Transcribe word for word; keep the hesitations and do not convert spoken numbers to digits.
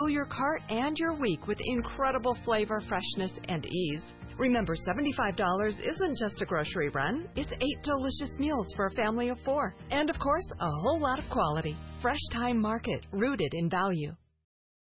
Fill your cart and your week with incredible flavor, freshness, and ease. Remember, seventy-five dollars isn't just a grocery run. It's eight delicious meals for a family of four. And, of course, a whole lot of quality. Fresh Time Market, rooted in value.